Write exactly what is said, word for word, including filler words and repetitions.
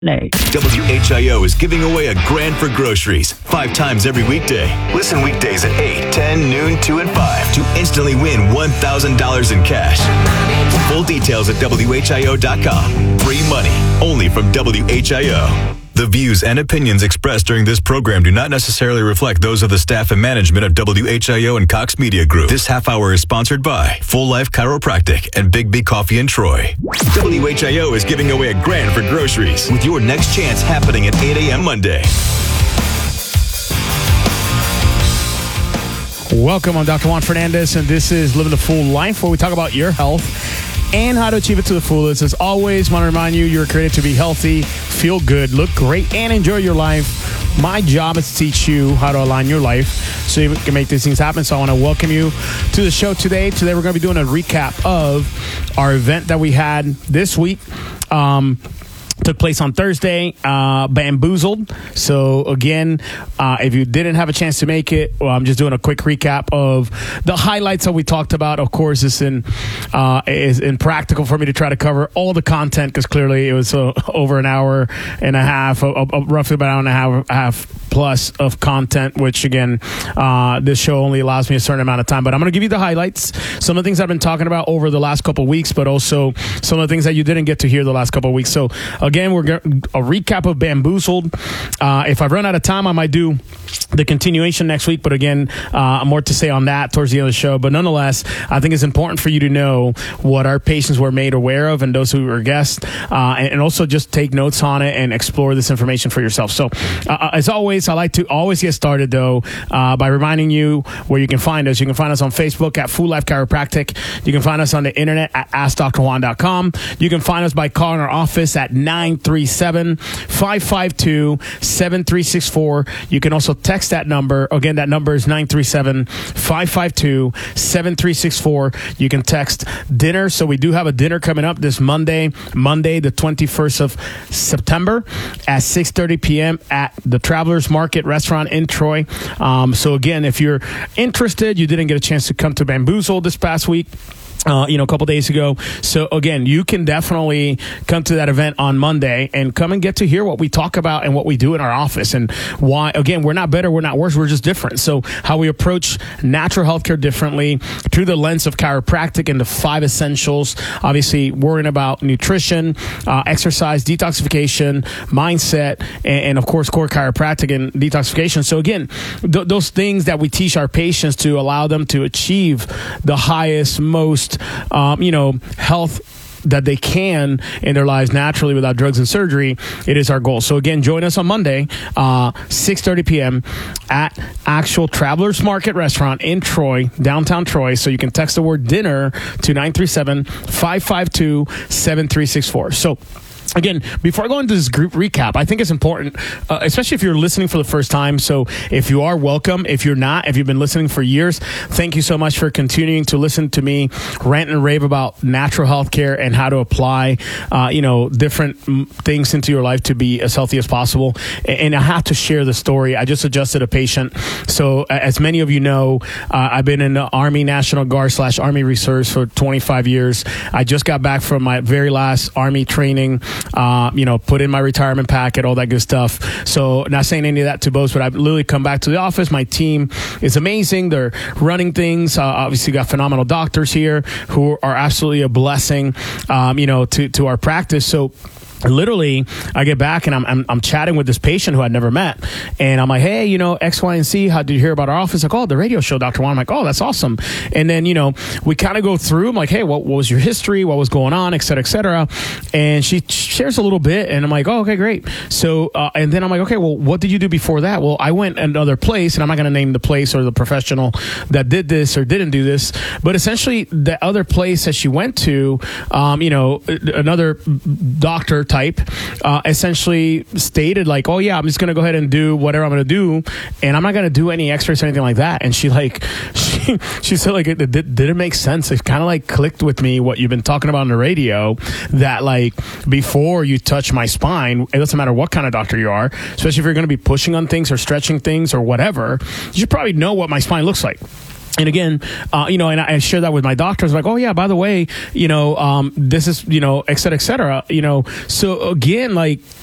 W H I O is giving away a grand for groceries five times every weekday. Listen weekdays at eight, ten, noon, two, and five to instantly win one thousand dollars in cash. Full details at W H I O dot com. Free money only from W H I O. The views and opinions expressed during this program do not necessarily reflect those of the staff and management of W H I O and Cox Media Group. This half hour is sponsored by Full Life Chiropractic and Big B Coffee in Troy. W H I O is giving away a grand for groceries with your next chance happening at eight a.m. Monday. Welcome, I'm Doctor Juan Fernandez, and this is Living the Full Life, where we talk about your health and how to achieve it to the fullest. As always, I want to remind you, you're created to be healthy, feel good, look great, and enjoy your life. My job is to teach you how to align your life so you can make these things happen. So I want to welcome you to the show today. Today we're going to be doing a recap of our event that we had this week. Um... Took place on Thursday, uh, Bamboozled. So again, uh, if you didn't have a chance to make it, well, I'm just doing a quick recap of the highlights that we talked about. Of course, it's in uh, is impractical for me to try to cover all the content because clearly it was uh, over an hour and a half, uh, uh, roughly about an hour and a half, half plus of content. Which again, uh, this show only allows me a certain amount of time. But I'm going to give you the highlights, some of the things I've been talking about over the last couple of weeks, but also some of the things that you didn't get to hear the last couple of weeks. So. Again, we're going a recap of Bamboozled. Uh, if I run out of time, I might do the continuation next week. But again, uh, more to say on that towards the end of the show. But nonetheless, I think it's important for you to know what our patients were made aware of and those who were guests, uh, and, and also just take notes on it and explore this information for yourself. So uh, as always, I like to always get started, though, uh, by reminding you where you can find us. You can find us on Facebook at Full Life Chiropractic. You can find us on the internet at ask dr juan dot com. You can find us by calling our office at nine three seven, five five two, seven three six four. You can also text that number. Again, that number is nine three seven, five five two, seven three six four. You can text dinner. So we do have a dinner coming up this Monday, Monday, the twenty-first of September at six thirty p.m. at the Travelers Market Restaurant in Troy. Um, so again, if you're interested, you didn't get a chance to come to Bamboozle this past week, Uh, you know, a couple days ago. So again, you can definitely come to that event on Monday and come and get to hear what we talk about and what we do in our office and why. Again, we're not better, we're not worse, we're just different. So how we approach natural healthcare differently through the lens of chiropractic and the five essentials. Obviously, worrying about nutrition, uh, exercise, detoxification, mindset, and, and of course, core chiropractic and detoxification. So again, th- those things that we teach our patients to allow them to achieve the highest, most Um, you know, health that they can in their lives naturally without drugs and surgery. It is our goal. So again, join us on Monday, uh, six thirty p.m. at actual Travelers Market Restaurant in Troy, downtown Troy. So you can text the word dinner to nine three seven, five five two, seven three six four. So again, before I go into this group recap, I think it's important, uh, especially if you're listening for the first time. So if you are, welcome. If you're not, if you've been listening for years, thank you so much for continuing to listen to me rant and rave about natural health care and how to apply, uh, you know, different m- things into your life to be as healthy as possible. And, and I have to share the story. I just adjusted a patient. So uh, as many of you know, uh, I've been in the Army National Guard slash Army Reserves for twenty-five years. I just got back from my very last Army training. Uh, you know, put in my retirement packet, all that good stuff. So not saying any of that to boast, but I've literally come back to the office. My team is amazing. They're running things. Uh, obviously got phenomenal doctors here who are absolutely a blessing, um, you know, to, to our practice. So literally, I get back and I'm, I'm I'm chatting with this patient who I'd never met, and I'm like, hey, you know, X, Y, and Z. How did you hear about our office? Like, oh, the radio show, Doctor Juan. I'm like, oh, that's awesome. And then, you know, we kind of go through. I'm like, hey, what, what was your history? What was going on, et cetera, et cetera. And she shares a little bit, and I'm like, oh, okay, great. So, uh, and then I'm like, okay, well, what did you do before that? Well, I went another place, and I'm not going to name the place or the professional that did this or didn't do this, but essentially, the other place that she went to, um, you know, another doctor type, uh, essentially stated like, oh yeah, I'm just going to go ahead and do whatever I'm going to do. And I'm not going to do any x-rays or anything like that. And she like, she, she said like, it, did, did it make sense? It kind of like clicked with me what you've been talking about on the radio, that like before you touch my spine, it doesn't matter what kind of doctor you are, especially if you're going to be pushing on things or stretching things or whatever, you should probably know what my spine looks like. And again, uh, you know, and I, I share that with my doctors, like, oh yeah, by the way, you know, um, this is, you know, et cetera, et cetera, you know, so again, like,